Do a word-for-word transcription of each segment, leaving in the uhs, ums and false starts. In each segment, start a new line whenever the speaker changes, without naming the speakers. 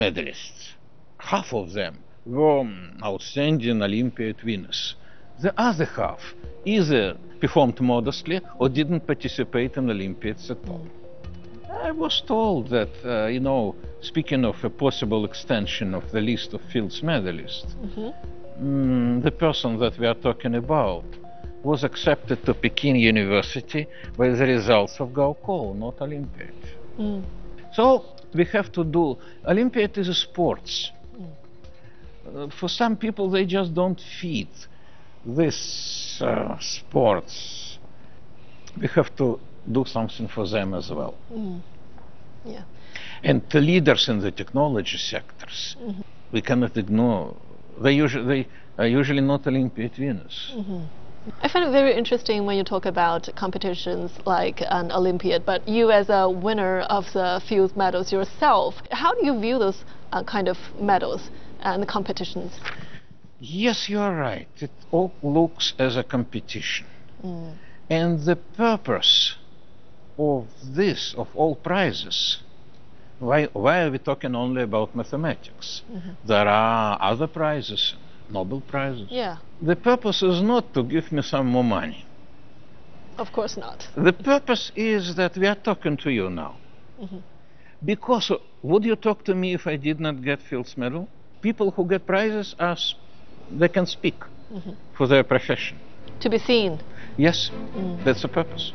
medalists, half of them were outstanding Olympiad winners. The other half either performed modestly or didn't participate in Olympiads at all. I was told that, uh, you know, speaking of a possible extension of the list of Fields medalists, mm-hmm. mm, the person that we are talking about was accepted to Peking University by the results of Gaokao, not Olympiad. Mm. So we have to do, Olympiad is a sports. Mm. Uh, for some people, they just don't fit this uh, sports. We have to do something for them as well. Mm. Yeah. And the leaders in the technology sectors, mm-hmm. we cannot ignore. They usually, they are usually not Olympiad winners.
Mm-hmm. I find it very interesting when you talk about competitions like an Olympiad, but you as a winner of the Fields medals yourself, how do you view those uh, kind of medals and the competitions?
Yes, you are right. It all looks as a competition. Mm. And the purpose of this, of all prizes, why, why are we talking only about mathematics? Mm-hmm. There are other prizes, Nobel Prizes.
Yeah.
The purpose is not to give me some more money.
Of course not.
The purpose is that we are talking to you now. Mm-hmm. Because would you talk to me if I did not get Fields Medal? People who get prizes, are, they can speak mm-hmm. for their profession.
To be seen.
Yes, mm. that's the purpose.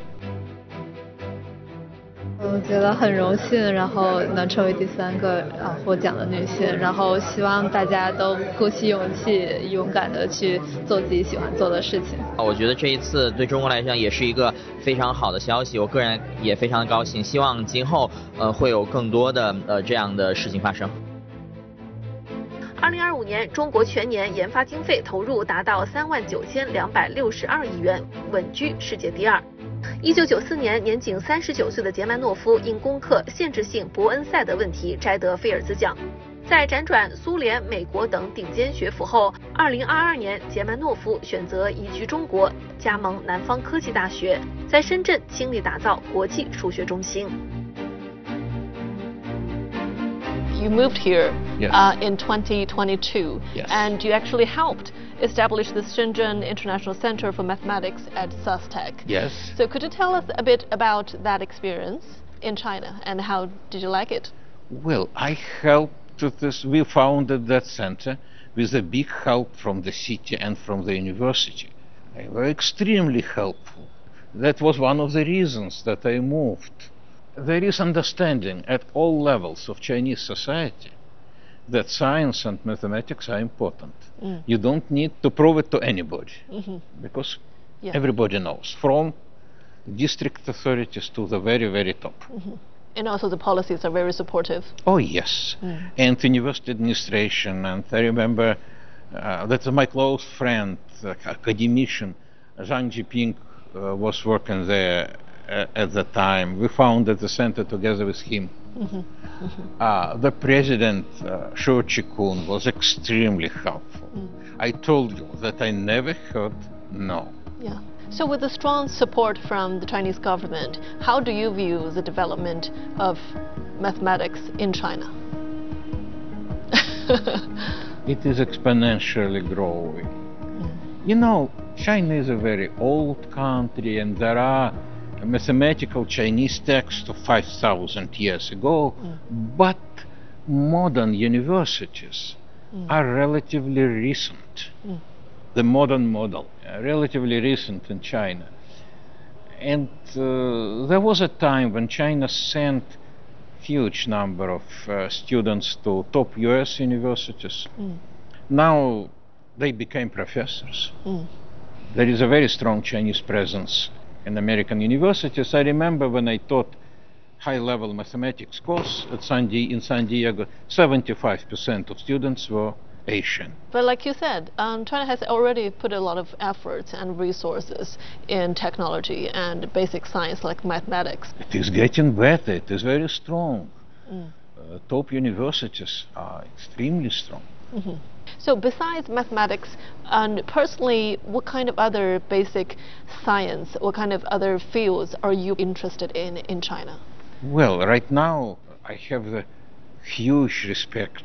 我觉得很荣幸，然后能成为第三个啊获奖的女性，然后希望大家都鼓起勇气，勇敢的去做自己喜欢做的事情。
我觉得这一次对中国来讲也是一个非常好的消息，我个人也非常的高兴，希望今后呃会有更多的呃这样的事情发生。
二零二五年，中国全年研发经费投入达到三万九千两百六十二亿元，稳居世界第二。一九九四年，年仅三十九岁的杰曼诺夫因攻克限制性伯恩赛德问题摘得菲尔兹奖。在辗转苏联、美国等顶尖学府后，二零二二年，杰曼诺夫选择移居中国，加盟南方科技大学，在深圳倾力打造国际数学中心。
You moved here
yes.
uh, in twenty twenty-two,
yes.
and you actually helped establish the Shenzhen International Center for Mathematics at SUSTech.
Yes.
So could you tell us a bit about that experience in China, and how did you like it?
Well, I helped with this. We founded that center with a big help from the city and from the university. They were extremely helpful. That was one of the reasons that I moved. There is understanding at all levels of Chinese society that science and mathematics are important. Mm. You don't need to prove it to anybody, mm-hmm. because yeah. everybody knows, from district authorities to the very, very top.
Mm-hmm. And also the policies are very supportive.
Oh, yes. Mm. And university administration, and I remember uh, that my close friend, uh, academician, Zhang Jiping, uh, was working there uh, at the time. We founded the center together with him. Mm-hmm. Mm-hmm. Uh, the president, uh, Shou Chi-kun, was extremely helpful. Mm. I told you that I never heard no.
Yeah. So with the strong support from the Chinese government, how do you view the development of mathematics in China?
It is exponentially growing. Mm. You know, China is a very old country, and there are mathematical Chinese texts of five thousand years ago, mm. but modern universities mm. are relatively recent. Mm. The modern model, uh, relatively recent in China. And uh, there was a time when China sent huge number of uh, students to top U S universities. Mm. Now they became professors. Mm. There is a very strong Chinese presence in American universities. I remember when I taught high-level mathematics course at San Di- in San Diego, seventy-five percent of students were Asian.
But like you said, um, China has already put a lot of efforts and resources in technology and basic science like mathematics.
It is getting better. It is very strong. Mm. Uh, top universities are extremely strong.
Mm-hmm. So besides mathematics, and personally, what kind of other basic science, what kind of other fields are you interested in in China?
Well, right now I have the huge respect